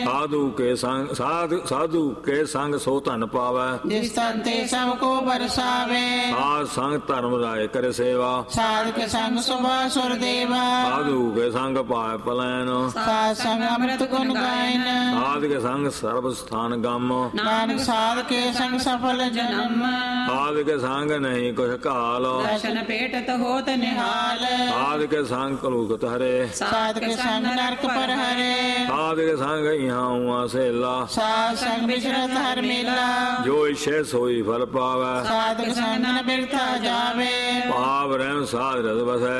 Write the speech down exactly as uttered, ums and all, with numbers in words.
ਸਾਧੂ ਕੇ ਸੰਗ ਸਾਧੂ ਸਾਧੂ ਕੇ ਸੰਗ ਸੋ ਧਨ ਪਾਵੈ। ਜਿਸ ਤਨ ਤੇ ਸਭ ਕੋ ਬਰਸਾਵੇ। ਸਾਧ ਸੰਗ ਧਰਮ ਰਾਏ ਕਰ ਸੇਵਾ। ਸਾਧ ਕੇ ਸੰਗ ਸੁਭਾ ਸੁਰ ਦੇਵਾ। ਸਾਧੂ ਕੇ ਸੰਗ ਪਾਇ ਪਲੈਨ। ਸਾਧ ਸੰਗ ਅੰਮ੍ਰਿਤ ਗੁਣ ਗਾਇਨ। ਸਾਧ ਕੇ ਸੰਗ ਸਰਬ ਸਥਾਨ ਗਮ। ਨਾਨਕ ਸਾਧ ਕੇ ਸੰਗ ਸਫਲ ਜਨਮ। ਸਾਧ ਕੇ ਸੰਗ ਨਹੀਂ ਕੁਛ ਕਾਲ। ਦਰਸ਼ਨ ਭੇਟਤ ਹੋਤ ਨਿਹਾਲ। ਸਾਧ ਕੇ ਸੰਗ ਕਲੂਕਤ ਹਰੇ। ਸਾਧ ਕੇ ਸੰਗ ਨਰਕ ਪਰ ਹਰੇ। ਸਾਧ ਕੇ ਸੰਗ ਇਹਾਂ ਉਹਾਂ ਸੇਲਾ। ਸਾਧ ਸੰਗ ਵਿਚਰਤ ਹਰ ਮੇਲਾ। ਜੋ ਇਛੇ ਸੋਈ ਫਲ ਪਾਵੈ। ਸਾਧ ਕੇ ਸੰਗ ਨ ਬਿਰਥਾ ਜਾਵੇ। ਭਾਵ ਰਹਿਮ ਸਾਧ ਰਸ ਵਸੈ।